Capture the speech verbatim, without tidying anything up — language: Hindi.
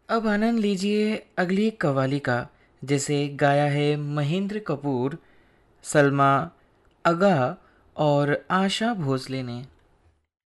अब आनंद लीजिए अगली एक कव्वाली का, जिसे गाया है महेंद्र कपूर, सलमा आगा और आशा भोसले ने।